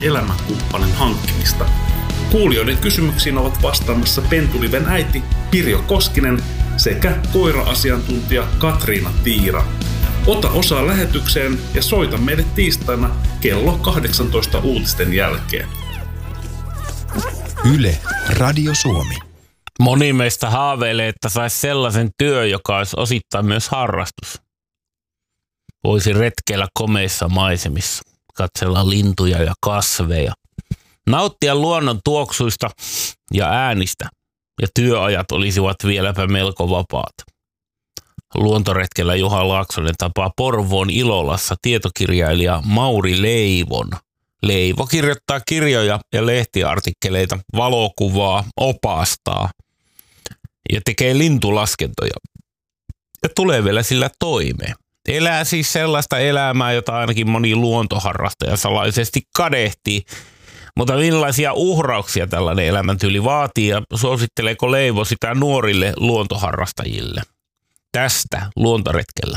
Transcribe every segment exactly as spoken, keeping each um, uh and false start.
elämänkumppanin hankkimista. Kuulijoiden kysymyksiin ovat vastaamassa Pentuliven äiti Pirjo Koskinen sekä koira-asiantuntija Katriina Tiira. Ota osaa lähetykseen ja soita meille tiistaina kello kahdeksantoista uutisten jälkeen. Yle, Radio Suomi. Moni meistä haaveilee, että saisi sellaisen työ, joka olisi osittain myös harrastus. Voisi retkeillä komeissa maisemissa, katsella lintuja ja kasveja, nauttia luonnon tuoksuista ja äänistä, ja työajat olisivat vieläpä melko vapaat. Luontoretkellä Juha Laaksonen tapaa Porvoon Ilolassa tietokirjailija Mauri Leivon. Leivo kirjoittaa kirjoja ja lehtiartikkeleita, valokuvaa, opastaa ja tekee lintulaskentoja. Ja tulee vielä sillä toimeen. Elää siis sellaista elämää, jota ainakin moni luontoharrastaja salaisesti kadehtii. Mutta millaisia uhrauksia tällainen elämäntyyli vaatii ja suositteleeko Leivo sitä nuorille luontoharrastajille? Tästä luontoretkellä.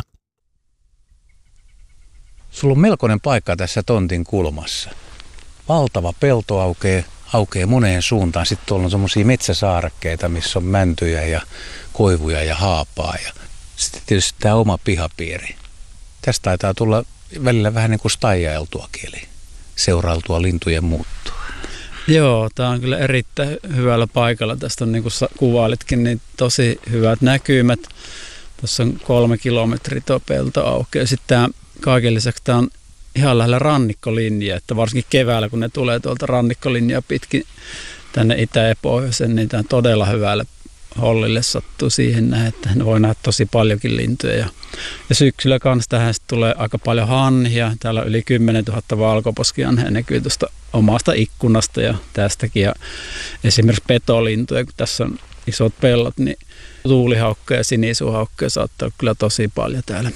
Sulla on melkoinen paikka tässä tontin kulmassa. Valtava pelto aukeaa, aukeaa moneen suuntaan. Sitten tuolla on semmoisia metsäsaarekkeita, missä on mäntyjä ja koivuja ja haapaa. Ja sitten tietysti tämä oma pihapiiri. Tästä taitaa tulla välillä vähän niin kuin staijailtuakin, eli seurailtua lintujen muuttua. Joo, tämä on kyllä erittäin hyvällä paikalla. Tästä on, niin kuin kuvailitkin, niin tosi hyvät näkymät. Tuossa on kolme kilometriä tuo pelto aukeaa. Sitten tämä, kaiken lisäksi tämä on ihan lähellä rannikkolinjaa, että varsinkin keväällä, kun ne tulee tuolta rannikkolinjaa pitkin tänne itä- ja pohjoisen, niin tämä on todella hyvälle hollille sattuu siihen näin, että ne voi nähdä tosi paljonkin lintuja. Ja, ja syksyllä kanssa tähän tulee aika paljon hanhia. Täällä on yli kymmenentuhatta valkoposkihanhea näkyy tuosta omasta ikkunasta ja tästäkin. Ja esimerkiksi petolintuja, kun tässä on isot pellot, niin tuulihaukkoja ja sinisuhaukkoja saattaa olla kyllä tosi paljon täällä.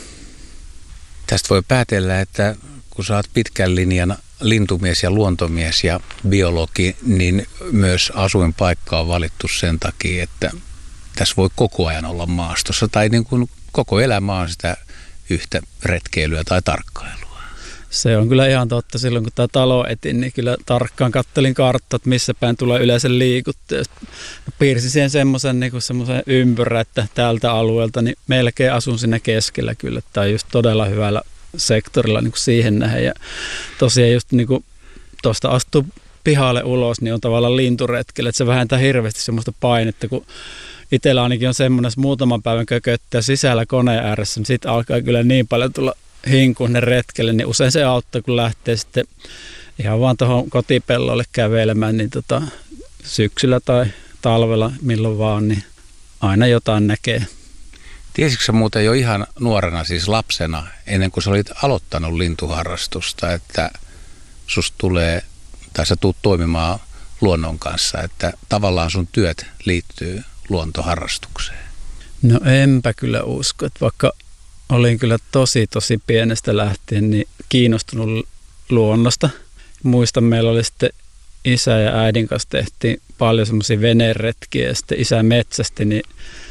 Tästä voi päätellä, että kun sä oot pitkän linjan lintumies ja luontomies ja biologi, niin myös asuinpaikka on valittu sen takia, että tässä voi koko ajan olla maastossa tai niin kuin koko elämä on sitä yhtä retkeilyä tai tarkkailua. Se on kyllä ihan totta. Silloin kun tämä talo etin, niin kyllä tarkkaan kattelin karttat, missä päin tulee yleensä liikuttua. Piirsin siihen semmoisen niin semmoisen ympyrän, että tältä alueelta niin melkein asun siinä keskellä kyllä. Tämä on just todella hyvällä sektorilla niin kuin siihen nähden. Ja tosiaan just niin kuin tuosta astuu pihalle ulos, niin on tavallaan linturetkellä, että se vähentää hirveästi semmoista painetta, kun itsellä ainakin on semmoinen, että muutaman päivän kököttää sisällä koneen ääressä, niin sitten alkaa kyllä niin paljon tulla hinkuun ne retkelle, niin usein se auttaa, kun lähtee sitten ihan vaan tuohon kotipellolle kävelemään, niin tota, syksyllä tai talvella milloin vaan, niin aina jotain näkee. Tiesitkö sä muuten jo ihan nuorena, siis lapsena, ennen kuin sä olit aloittanut lintuharrastusta, että susta tulee, tai sä tuut toimimaan luonnon kanssa, että tavallaan sun työt liittyy luontoharrastukseen? No enpä kyllä usko, että vaikka olin kyllä tosi tosi pienestä lähtien niin kiinnostunut luonnosta. Muistan, meillä oli sitten isä ja äidin kanssa tehtiin paljon semmoisia veneretkiä ja sitten isä metsästi, niin,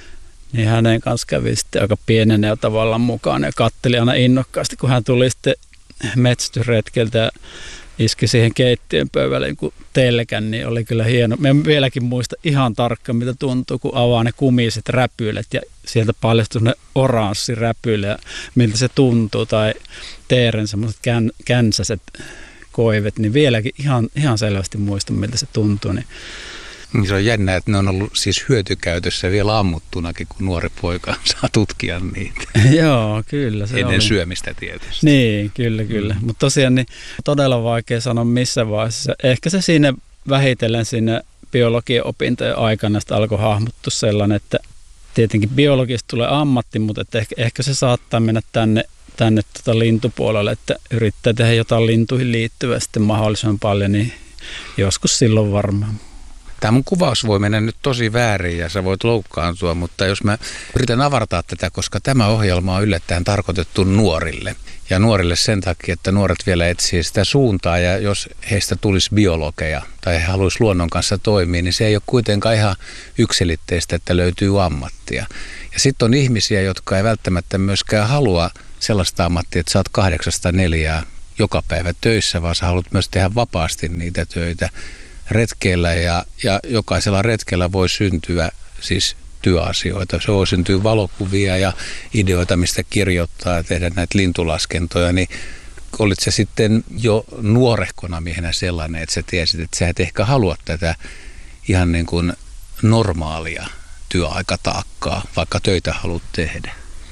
niin hänen kanssa kävi sitten aika pienenä ja tavallaan mukaan ja katteli aina innokkaasti, kun hän tuli sitten metsästysretkeltä ja iski siihen keittiön pöydälle kun telkän, niin oli kyllä hieno. Mä vieläkin muista ihan tarkkaan, mitä tuntuu, kun avaa ne kumiset räpylet ja sieltä paljastui ne oranssi räpyle ja miltä se tuntuu. Tai teeren semmoiset kän, känsäiset koivet, niin vieläkin ihan, ihan selvästi muistan, miltä se tuntuu. Niin. Se on jännä, että ne on ollut siis hyötykäytössä vielä ammuttunakin, kun nuori poika saa tutkia niitä. Joo, kyllä. Se Ennen oli. syömistä tietysti. Niin, kyllä, kyllä. Mm. Mutta tosiaan niin todella vaikea sanoa missä vaiheessa. Ehkä se siinä vähitellen siinä biologian opintojen aikana sitä alkoi hahmottua sellainen, että tietenkin biologista tulee ammatti, mutta että ehkä, ehkä se saattaa mennä tänne, tänne tota lintupuolelle, että yrittää tehdä jotain lintuihin liittyvää sitten mahdollisimman paljon, niin joskus silloin varmaan. Tämä mun kuvaus voi mennä nyt tosi väärin ja sä voit loukkaantua, mutta jos mä yritän avartaa tätä, koska tämä ohjelma on yllättäen tarkoitettu nuorille. Ja nuorille sen takia, että nuoret vielä etsii sitä suuntaa ja jos heistä tulisi biologeja tai he haluaisi luonnon kanssa toimia, niin se ei ole kuitenkaan ihan yksiselitteistä, että löytyy ammattia. Ja sitten on ihmisiä, jotka ei välttämättä myöskään halua sellaista ammattia, että sä oot kahdeksasta neljää joka päivä töissä, vaan sä haluat myös tehdä vapaasti niitä töitä retkeillä ja, ja jokaisella retkellä voi syntyä siis työasioita. Se voi syntyä valokuvia ja ideoita, mistä kirjoittaa ja tehdä näitä lintulaskentoja, niin olit sä sitten jo nuorehkona miehenä sellainen, että sä tiesit, että sä et ehkä halua tätä ihan niin kuin normaalia työaikataakkaa, vaikka töitä haluat tehdä?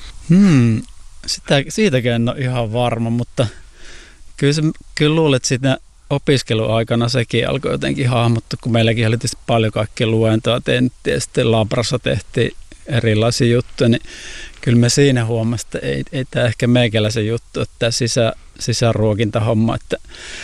Hmm, sitä, siitäkin en ole ihan varma, mutta kyllä, se, kyllä luulen, että siinä opiskeluaikana sekin alkoi jotenkin hahmottua, kun meilläkin oli tietysti paljon kaikkia luentoa tehtiin ja sitten Labrassa tehtiin erilaisia juttuja, niin kyllä me siinä huomasimme, että ei, ei tämä ehkä meikäläisen juttu, että tämä sisä, sisäruokintahomma, että,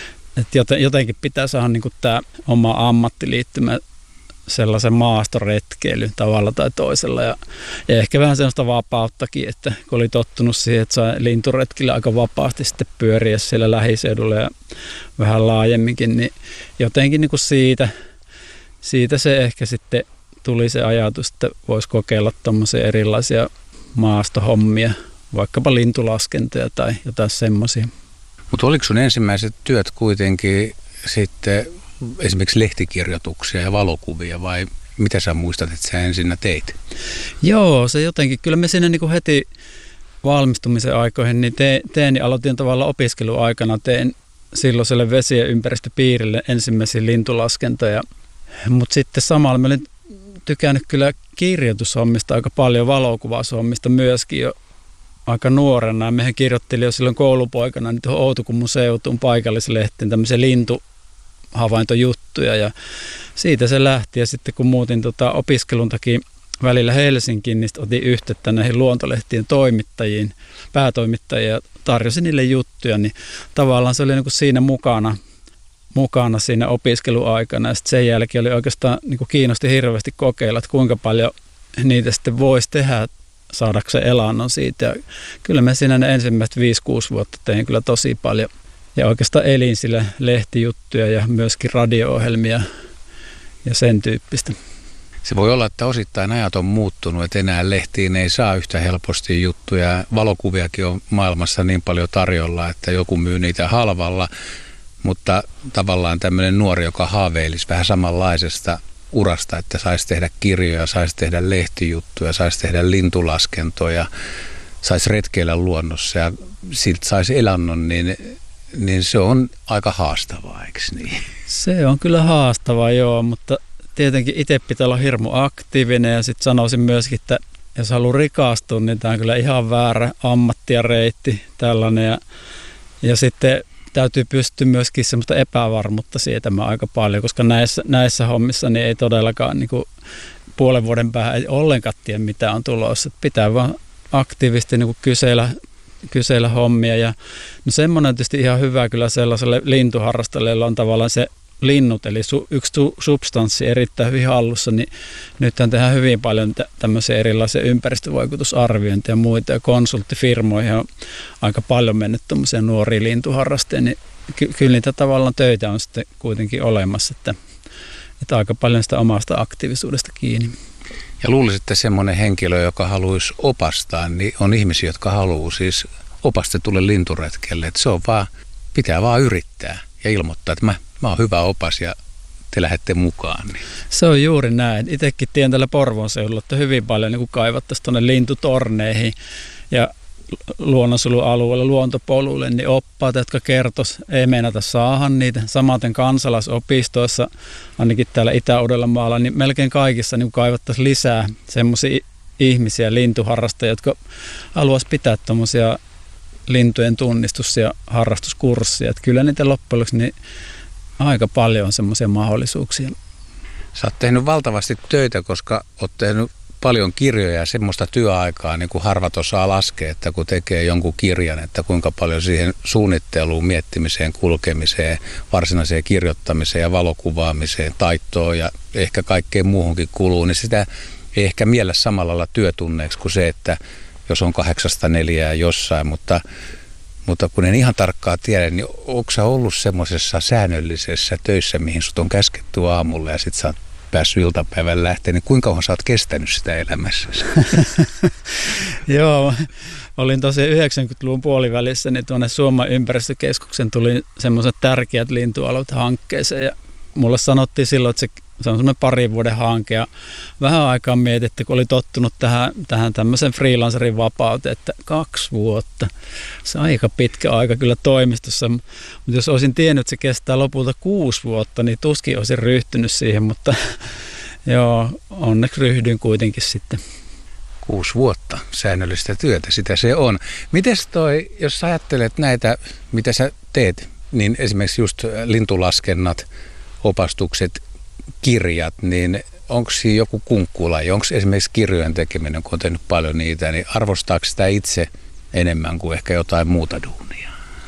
että jotenkin pitää saada niin kuin tämä oma ammatti liittymään sellaisen maastoretkeilyn tavalla tai toisella ja, ja ehkä vähän sellaista vapauttakin, että kun oli tottunut siihen, että sai linturetkillä aika vapaasti sitten pyöriä siellä lähiseudulla ja vähän laajemminkin, niin jotenkin niin kuin siitä, siitä se ehkä sitten tuli se ajatus, että voisi kokeilla tuommoisia erilaisia maastohommia, vaikkapa lintulaskentoja tai jotain semmoisia. Mutta oliko sun ensimmäiset työt kuitenkin sitten esimerkiksi lehtikirjoituksia ja valokuvia vai mitä sä muistat, että sä ensinnä teit? Joo, se jotenkin, kyllä me siinä niin kuin heti valmistumisen aikoihin niin te, tein ja aloitin tavallaan opiskeluaikana, tein silloiselle vesi- ja ympäristöpiirille ensimmäisiä lintulaskentoja, mutta sitten samalla mä olin tykännyt kyllä kirjoitushommista aika paljon, valokuvaushommista myöskin jo aika nuorena. Mehän kirjoittelin jo silloin koulupoikana niin tuohon Outokummun seutuun paikallislehtiin tämmöisiä lintuhavaintojuttuja ja siitä se lähti. Ja sitten kun muutin tota opiskelun takia välillä Helsinkiin, niin otin yhteyttä näihin luontolehtien toimittajiin, päätoimittajia ja tarjosin niille juttuja, niin tavallaan se oli niin kuin siinä mukana. mukana siinä opiskeluaikana ja sitten sen jälkeen oli oikeastaan niin kuin kiinnosti hirveästi kokeilla, että kuinka paljon niitä sitten voisi tehdä saadakseen elannon siitä. Ja kyllä mä siinä ne ensimmäiset viisi kuusi vuotta tein kyllä tosi paljon ja oikeastaan elin sillä lehtijuttuja ja myöskin radio-ohjelmia ja sen tyyppistä. Se voi olla, että osittain ajat on muuttunut, että enää lehtiin ei saa yhtä helposti juttuja. Valokuviakin on maailmassa niin paljon tarjolla, että joku myy niitä halvalla. Mutta tavallaan tämmöinen nuori, joka haaveilisi vähän samanlaisesta urasta, että saisi tehdä kirjoja, saisi tehdä lehtijuttuja, saisi tehdä lintulaskentoja, saisi retkeillä luonnossa ja siltä saisi elannon, niin, niin se on aika haastavaa, eikö niin? Se on kyllä haastavaa, joo, mutta tietenkin itse pitää olla hirmu aktiivinen ja sitten sanoisin myöskin, että jos haluaa rikastua, niin tämä on kyllä ihan väärä ammatti ja reitti tällainen ja, ja sitten täytyy pystyä myöskin semmoista epävarmuutta sietämään aika paljon, koska näissä, näissä hommissa niin ei todellakaan niin kuin puolen vuoden päähän ei ollenkaan tiedä, mitä on tulossa. Että pitää vaan aktiivisesti niin kuin kysellä, kysellä hommia. Ja, no semmoinen on tietysti ihan hyvä kyllä sellaiselle lintuharrastajalle, jolla on tavallaan se linnut, eli su, yksi su, substanssi erittäin hyvin hallussa, niin nythän tehdään hyvin paljon tä, tämmöisiä erilaisia ympäristövaikutusarviointeja ja muita, ja konsulttifirmoihin on aika paljon mennyt tämmöisiä nuoria lintuharrastajia, niin ky, kyllä niitä tavallaan töitä on sitten kuitenkin olemassa, että, että aika paljon sitä omasta aktiivisuudesta kiinni. Ja luulisin, että semmoinen henkilö, joka haluaisi opastaa, niin on ihmisiä, jotka haluaa siis opastetulle linturetkelle, että se on vaan, pitää vaan yrittää ja ilmoittaa, että mä Mä oon hyvä opas ja te lähdette mukaan. Niin. Se on juuri näin. Itsekin tiedän tällä Porvoon seudulla, että hyvin paljon niin kaivattaisiin tuonne lintutorneihin ja luonnonsuojelualueelle, luontopoluille, niin oppaat, jotka kertoisivat, ei meinata saada niitä. Samaten kansalaisopistoissa, ainakin täällä Itä-Uudellamaalla, niin melkein kaikissa niin kaivattaisiin lisää semmoisia ihmisiä, lintuharrastajia, jotka haluaisi pitää tuommoisia lintujen tunnistus- ja harrastuskurssia. Että kyllä niitä loppujen lopuksi niin aika paljon on semmoisia mahdollisuuksia. Sä oot tehnyt valtavasti töitä, koska oot tehnyt paljon kirjoja ja semmoista työaikaa, niin kuin harvat osaa laskea, että kun tekee jonkun kirjan, että kuinka paljon siihen suunnitteluun, miettimiseen, kulkemiseen, varsinaiseen kirjoittamiseen ja valokuvaamiseen, taittoon ja ehkä kaikkeen muuhunkin kuluu, niin sitä ei ehkä miellä samalla lailla työtunneeksi kuin se, että jos on kahdeksasta neljää jossain, mutta Mutta kun en ihan tarkkaan tiedä, niin onko sä ollut semmoisessa säännöllisessä töissä, mihin sut on käsketty aamulla ja sit sä oot päässyt iltapäivällä lähteä, niin kuinka kauan sä oot kestänyt sitä elämässäsi? Joo, olin tosiaan yhdeksänkymmentäluvun puolivälissä, niin tuonne Suomen ympäristökeskuksen tuli semmoiset tärkeät lintualueet hankkeeseen ja mulle sanottiin silloin, että se, se on semmoinen parin vuoden hanke ja vähän aikaa mietittiin, kun oli tottunut tähän, tähän tämmöisen freelancerin vapauteen, että kaksi vuotta. Se aika pitkä aika kyllä toimistossa, mutta jos olisin tiennyt, että se kestää lopulta kuusi vuotta, niin tuskin olisin ryhtynyt siihen, mutta joo, onneksi ryhdyin kuitenkin sitten. Kuusi vuotta säännöllistä työtä, sitä se on. Mites toi, jos sä ajattelet näitä, mitä sä teet, niin esimerkiksi just lintulaskennat, opastukset, kirjat, niin onko siinä joku kunkkulaji? Onko esimerkiksi kirjojen tekeminen, kun on tehnyt paljon niitä, niin arvostaako sitä itse enemmän kuin ehkä jotain muuta duunia?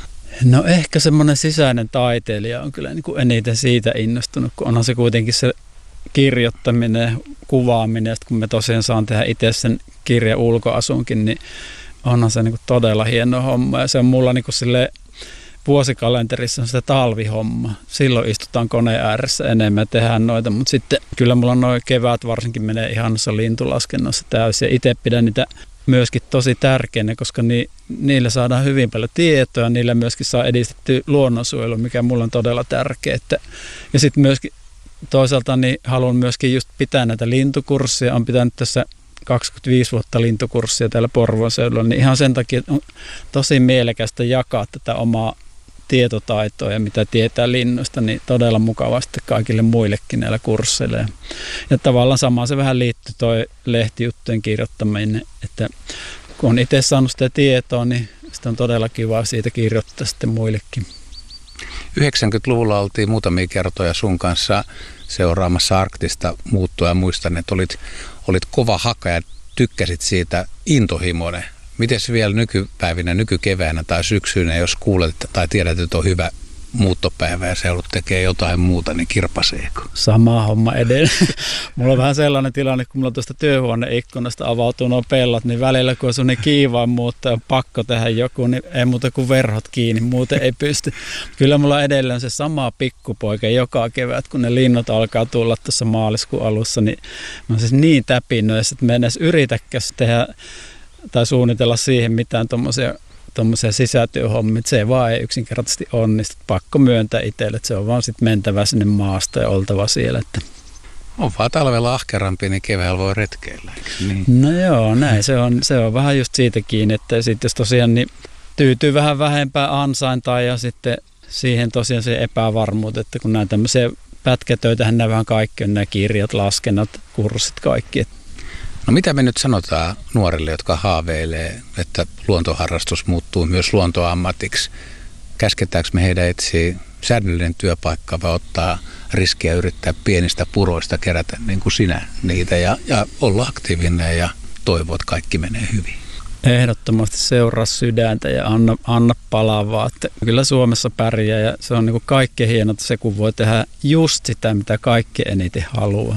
No ehkä semmoinen sisäinen taiteilija on kyllä niin kuin eniten siitä innostunut, kun onhan se kuitenkin se kirjoittaminen, kuvaaminen, ja sitten kun me tosiaan saan tehdä itse sen kirjan ulkoasunkin, niin onhan se niin kuin todella hieno homma, ja se on mulla niin kuin silleen vuosikalenterissa on sitä talvihomma. Silloin istutaan koneen ääressä enemmän ja tehdään noita, mutta sitten kyllä mulla noin kevät varsinkin menee ihan noissa lintulaskennossa täysin. Ja itse pidän niitä myöskin tosi tärkeänä, koska ni, niillä saadaan hyvin paljon tietoa, niillä myöskin saa edistettyä luonnonsuojelua, mikä mulla on todella tärkeää. Ja sitten myöskin toisaalta niin haluan myöskin just pitää näitä lintukursseja. Olen pitänyt tässä kaksikymmentäviisi vuotta lintukurssia täällä Porvoon seudulla, niin ihan sen takia on tosi mielekästä jakaa tätä omaa tietotaitoa ja mitä tietää linnuista, niin todella mukavasti kaikille muillekin näillä kursseilla. Ja, ja tavallaan samaan se vähän liittyy toi lehtijuttujen kirjoittaminen, että kun on itse saanut sitä tietoa, niin sitä on todella kiva siitä kirjoittaa sitten muillekin. yhdeksänkymmentäluvulla oltiin muutamia kertoja sun kanssa seuraamassa arktista muuttoa ja muistan, että olit, olit kova haka ja tykkäsit siitä intohimoinen. Mites vielä nykypäivinä, nykykeväänä tai syksynä, jos kuulet tai tiedät, että on hyvä muuttopäivä ja seudut tekee jotain muuta, niin kirpaseeko? Sama homma edelleen. Mulla on vähän sellainen tilanne, kun mulla tuosta työhuoneikkunasta avautuu nuo pellot, niin välillä kun on sellainen kiivaan muutto ja on pakko tehdä joku, niin ei muuta kuin verhot kiinni, muuten ei pysty. Kyllä mulla edelleen se sama pikkupoika joka kevät, kun ne linnut alkaa tulla tuossa maaliskuun alussa, niin mä oon siis niin täpinnyt, että mä en edes yritäkään tehdä tai suunnitella siihen mitään tuommoisia tuommoisia sisätyöhommia, se vaan ei yksinkertaisesti onnistu. Pakko myöntää itselle, että se on vaan sitten mentävä sinne maasta ja oltava siellä. Että. On vaan talvella ahkerampi, niin keväällä voi retkeillä, eikö niin? No joo, näin se on. Se on vähän just siitä kiinni, että sitten jos tosiaan niin tyytyy vähän vähempää ansaintaa ja sitten siihen tosiaan se epävarmuus, että kun nämä tämmöisiä pätkätöitähän nämä vähän kaikki on, nämä kirjat, laskennat, kurssit, kaikki. No mitä me nyt sanotaan nuorille, jotka haaveilee, että luontoharrastus muuttuu myös luontoammatiksi? Käsketäänkö me heidän etsiä säännöllinen työpaikka vai ottaa riskiä yrittää pienistä puroista kerätä niin kuin sinä niitä ja, ja olla aktiivinen ja toivoa, että kaikki menee hyvin? Ehdottomasti seuraa sydäntä ja anna, anna palavaa. Että kyllä Suomessa pärjää ja se on niin kuin kaikkein hienota se, kun voi tehdä just sitä, mitä kaikki eniten haluaa.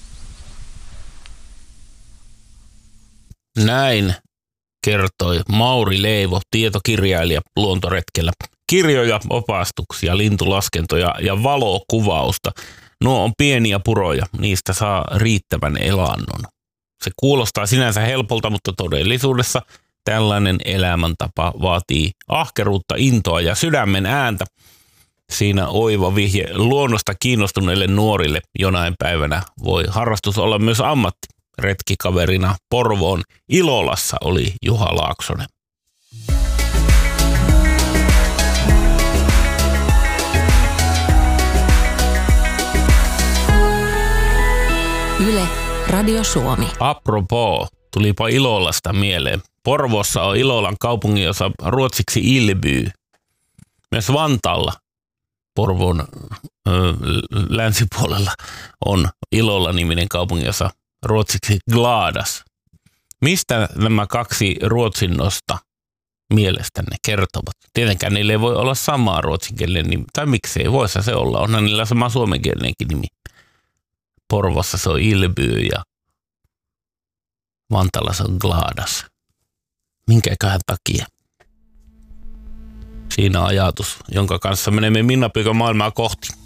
Näin kertoi Mauri Leivo, tietokirjailija luontoretkellä. Kirjoja, opastuksia, lintulaskentoja ja valokuvausta. Nuo on pieniä puroja, niistä saa riittävän elannon. Se kuulostaa sinänsä helpolta, mutta todellisuudessa tällainen elämäntapa vaatii ahkeruutta, intoa ja sydämen ääntä. Siinä oiva vihje luonnosta kiinnostuneille nuorille jonain päivänä voi harrastus olla myös ammatti. Retkikaverina Porvoon Ilolassa oli Juha Laaksonen. Yle, Radio Suomi. Apropos, tulipa Ilolasta mieleen. Porvoossa on Ilolan kaupunginosa ruotsiksi Ilby. Myös Vantaalla Porvoon ö, länsipuolella on Ilola-niminen kaupunginosa ruotsiksi Gladas. Mistä nämä kaksi ruotsinnosta mielestänne kertovat? Tietenkään niille ei voi olla samaa ruotsinkielinen nimi, tai miksei voisi se olla, onhan niillä sama suomenkielinenkin nimi. Porvossa se on Ilby ja Vantaalla se on Gladas. Minkäköhän takia? Siinä ajatus, jonka kanssa menemme Minna Pykön maailmaa kohti.